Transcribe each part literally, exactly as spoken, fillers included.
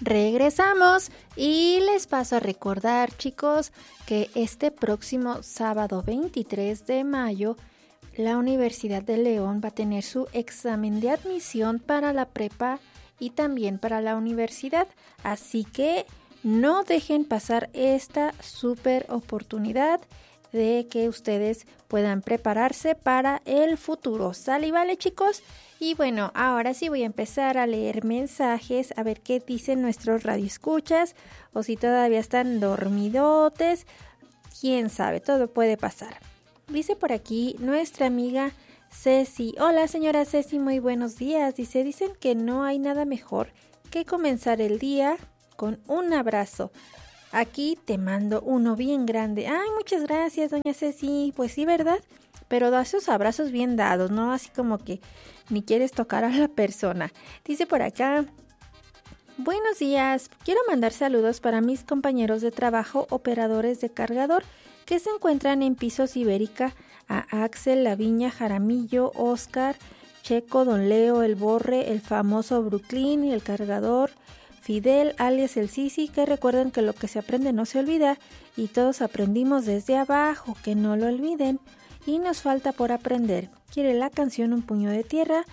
Regresamos y les paso a recordar, chicos, que este próximo sábado veintitrés de mayo la Universidad de León va a tener su examen de admisión para la prepa y también para la universidad, así que no dejen pasar esta súper oportunidad de que ustedes puedan prepararse para el futuro. ¿Sale y vale, chicos? Y bueno, ahora sí voy a empezar a leer mensajes, a ver qué dicen nuestros radioescuchas, o si todavía están dormidotes, quién sabe, todo puede pasar. Dice por aquí nuestra amiga Ceci. Hola, señora Ceci, muy buenos días. Dice, dicen que no hay nada mejor que comenzar el día con un abrazo. Aquí te mando uno bien grande. Ay, muchas gracias, doña Ceci. Pues sí, ¿verdad? Pero da esos abrazos bien dados, ¿no? Así como que ni quieres tocar a la persona. Dice por acá, buenos días. Quiero mandar saludos para mis compañeros de trabajo, operadores de cargador, que se encuentran en Pisos Ibérica, a Axel, Laviña, Jaramillo, Oscar, Checo, Don Leo, El Borre, el famoso Brooklyn y el cargador, Fidel, alias el Sisi, que recuerden que lo que se aprende no se olvida y todos aprendimos desde abajo, que no lo olviden. Y nos falta por aprender. Quiere la canción Un Puño de Tierra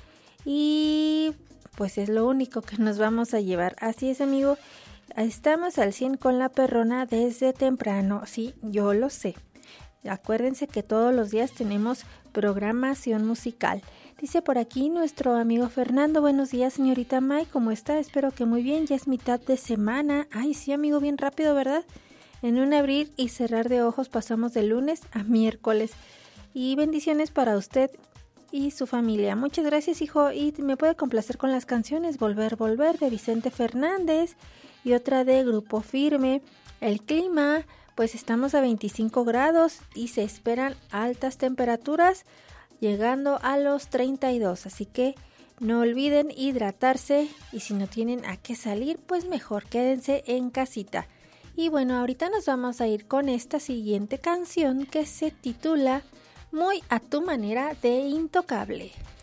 y pues es lo único que nos vamos a llevar. Así es, amigo, estamos al cien con la perrona desde temprano. Sí, yo lo sé. Acuérdense que todos los días tenemos programación musical. Dice por aquí nuestro amigo Fernando, buenos días, señorita May, ¿cómo está? Espero que muy bien, ya es mitad de semana. Ay, sí, amigo, bien rápido, ¿verdad? En un abrir y cerrar de ojos pasamos de lunes a miércoles. Y bendiciones para usted y su familia. Muchas gracias, hijo, y me puede complacer con las canciones Volver, Volver de Vicente Fernández y otra de Grupo Firme. El clima, pues estamos a veinticinco grados y se esperan altas temperaturas, llegando a los treinta y dos, así que no olviden hidratarse y si no tienen a qué salir, pues mejor quédense en casita. Y bueno, ahorita nos vamos a ir con esta siguiente canción que se titula Muy a tu manera de Intocable.